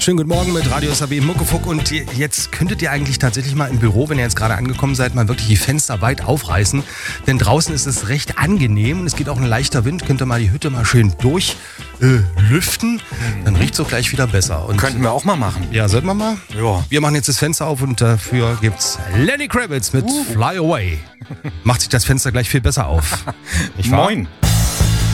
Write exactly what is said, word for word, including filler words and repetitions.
Schönen guten Morgen mit Radio S A B Muckefuck. Und jetzt könntet ihr eigentlich tatsächlich mal im Büro, wenn ihr jetzt gerade angekommen seid, mal wirklich die Fenster weit aufreißen. Denn draußen ist es recht angenehm und es geht auch ein leichter Wind. Könnt ihr mal die Hütte mal schön durch äh, lüften. Dann riecht es auch gleich wieder besser. Und könnten wir auch mal machen. Ja, sollten wir mal? Ja. Wir machen jetzt das Fenster auf und dafür gibt's Lenny Kravitz mit uh. Fly Away. Macht sich das Fenster gleich viel besser auf. Nicht wahr? Moin.